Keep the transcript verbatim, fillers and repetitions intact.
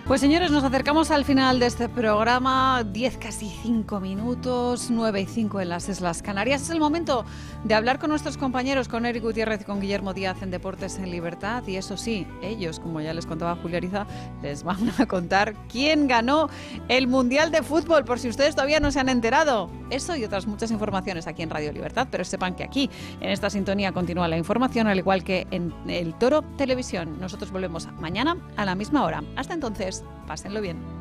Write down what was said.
Pues señores, nos acercamos al final de este programa, diez casi cinco minutos, nueve y cinco en las Islas Canarias. Es el momento de hablar con nuestros compañeros, con Eric Gutiérrez y con Guillermo Díaz en Deportes en Libertad. Y eso sí, ellos, como ya les contaba Julia Ariza, les van a contar quién ganó el Mundial de Fútbol, por si ustedes todavía no se han enterado. Eso y otras muchas informaciones aquí en Radio Libertad, pero sepan que aquí, en esta sintonía, continúa la información, al igual que en El Toro Televisión. Nosotros volvemos mañana a la misma hora. Hasta entonces, pásenlo bien.